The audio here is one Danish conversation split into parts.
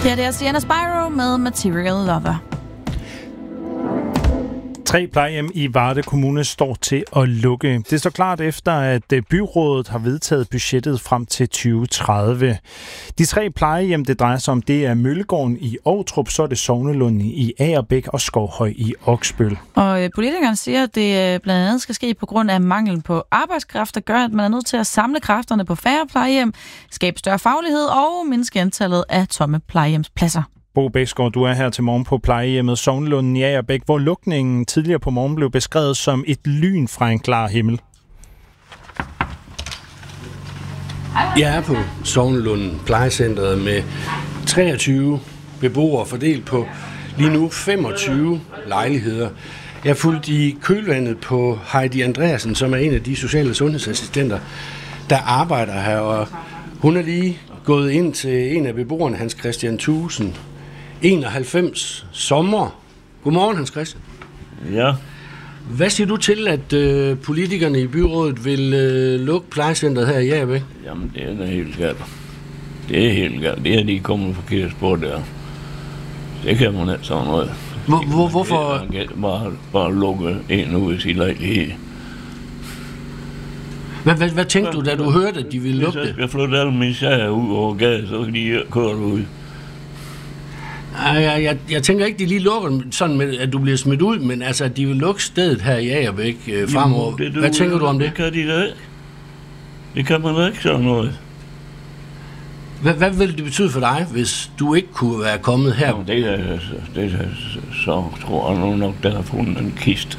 Her det er Sienna Spyro med Material Lover. 3 plejehjem i Varde Kommune står til at lukke. Det står klart efter, at byrådet har vedtaget budgettet frem til 2030. De 3 plejehjem, det drejer sig om, det er Møllegården i Ovtrup, så er det Sognelunden i Agerbæk og Skovhøj i Oksbøl. Og politikerne siger, at det blandt andet skal ske på grund af manglen på arbejdskraft, der gør, at man er nødt til at samle kræfterne på færre plejehjem, skabe større faglighed og mindske antallet af tomme plejehjemspladser. Bo Bæksgaard, du er her til morgen på plejehjemmet Sognelunden i Agerbæk, hvor lukningen tidligere på morgen blev beskrevet som et lyn fra en klar himmel. Jeg er på Sognelunden plejecentret med 23 beboere fordelt på lige nu 25 lejligheder. Jeg er fulgt i kølvandet på Heidi Andreasen, som er en af de sociale sundhedsassistenter, der arbejder her, og hun er lige gået ind til en af beboerne, Hans Christian Thusen, 91 sommer. Godmorgen, Hans Christian. Ja. Hvad siger du til, at politikerne i byrådet vil lukke plejecentret her i Agerbæk? Jamen, det er da helt galt. Det er helt galt. Det er de kommet forkert spor der. Det kan man ikke sådan noget. Hvorfor? Bare lukke en ud i sin lejlighed. Hvad tænkte du, da du hørte, at de ville lukke det? Hvis jeg skal flytte alle mine sager ud over gaden, så kan de køre ud. Jeg tænker ikke, de lige lukker sådan med, at du bliver smidt ud, men altså, at de vil lukke stedet her i Agerbæk fremover. Hvad tænker du om det? Det kan de da ikke. Det kan man da ikke sådan noget. Hvad vil det betyde for dig, hvis du ikke kunne være kommet her? Jamen, det er så tror jeg nu nok, der har fundet en kiste.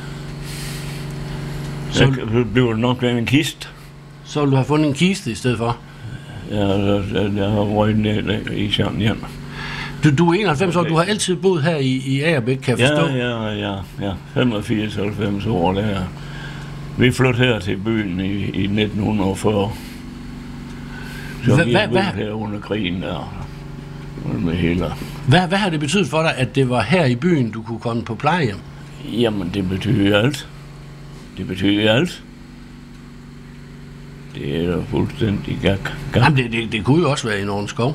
Så bliver det nok en kiste. Så vil du have fundet en kiste i stedet for? Ja, jeg har røget ned i sådan hjem. Du er 91 år, du har altid boet her i Agerbæk, kan jeg forstå? Ja. 85 år der. Vi flyttede her til byen i 1940. Så vi boede her under krigen der. Med hele. Hvad har det betydet for dig, at det var her i byen, du kunne komme på plejehjem? Jamen, det betyder alt. Det betyder alt. Det er da fuldstændig gak. Jamen, det kunne jo også være i Nordens Skov.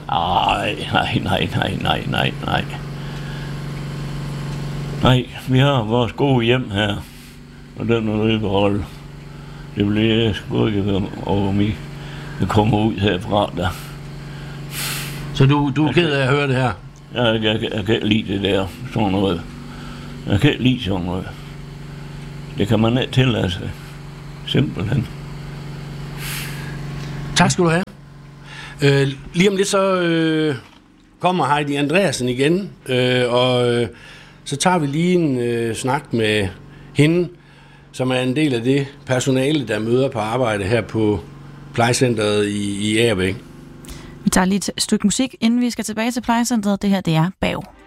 Nej. Nej, vi har vores gode hjem her, og den er nødt beholde. Det bliver sgu ikke over mig, at komme ud herfra der. Så du er ked af at høre det her? Jeg kan ikke lide det der, sådan noget. Jeg kan ikke lide sådan noget. Det kan man ikke tillade sig. Simpelthen. Tak skal du have. Lige om lidt så kommer Heidi Andreasen igen, og så tager vi lige en snak med hende, som er en del af det personale, der møder på arbejde her på plejecentret i Agerbæk. Vi tager lige et stykke musik, inden vi skal tilbage til plejecentret. Det her, det er Bav.